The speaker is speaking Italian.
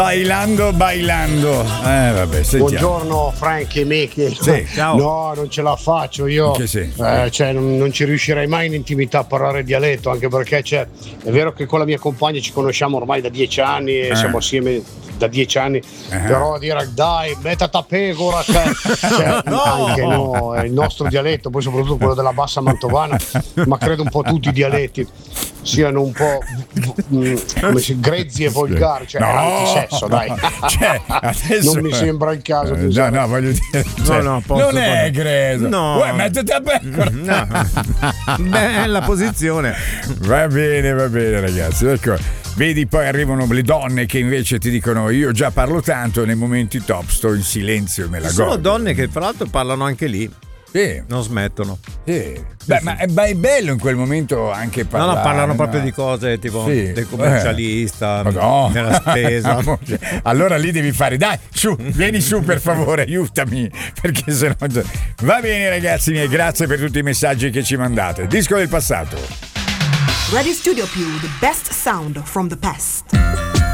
Bailando. Vabbè, sentiamo. Buongiorno Frankie, Mickey. Sì, ciao. No, non ce la faccio io. Cioè, non ci riuscirei mai in intimità a parlare dialetto, anche perché è vero che con la mia compagna ci conosciamo ormai da 10 anni e siamo assieme da 10 anni, però dire dai, mettati a pecora, cioè, anche no, è il nostro dialetto, poi soprattutto quello della bassa mantovana, ma credo un po' tutti i dialetti siano un po' grezzi e volgari, cioè antisesso, dai. Cioè, adesso, non mi sembra il caso. No, voglio dire, cioè, non è grezzo. No. Uè, mettiti a pecora. No. Bella posizione. Va bene, ragazzi, d'accordo. Vedi, poi arrivano le donne che invece ti dicono io già parlo tanto, nei momenti top sto in silenzio e me la godo. Sono donne che fra l'altro parlano anche lì. Sì. Non smettono. Sì. Beh, ma è bello in quel momento anche parlare. No, parlano proprio di cose tipo del commercialista, Madonna. della spesa. Allora lì devi fare, dai, su, vieni su per favore, aiutami, perché sennò. Va bene ragazzi miei, grazie per tutti i messaggi che ci mandate. Disco del passato. Radio Studio Più, the best sound from the past.